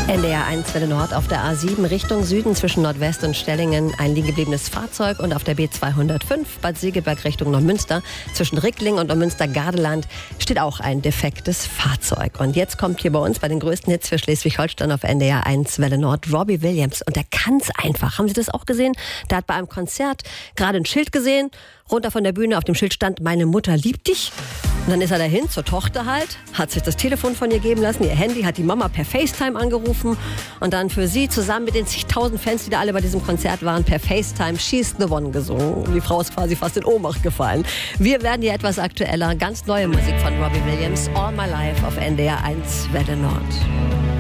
NDR 1 Welle Nord auf der A7 Richtung Süden zwischen Nordwest und Stellingen ein liegen gebliebenes Fahrzeug und auf der B205 Bad Segeberg Richtung Neumünster zwischen Rickling und Neumünster-Gardeland steht auch ein defektes Fahrzeug. Und jetzt kommt hier bei uns bei den größten Hits für Schleswig-Holstein auf NDR 1 Welle Nord Robbie Williams und der kann's einfach. Haben Sie das auch gesehen? Der hat bei einem Konzert gerade ein Schild gesehen, runter von der Bühne, auf dem Schild stand "Meine Mutter liebt dich". Und dann ist er dahin zur Tochter halt, hat sich das Telefon von ihr geben lassen, ihr Handy, hat die Mama per FaceTime angerufen und dann für sie zusammen mit den zigtausend Fans, die da alle bei diesem Konzert waren, per FaceTime "She's the One" gesungen. Die Frau ist quasi fast in Ohnmacht gefallen. Wir werden hier etwas aktueller, ganz neue Musik von Robbie Williams, All My Life auf NDR 1 Welle Nord.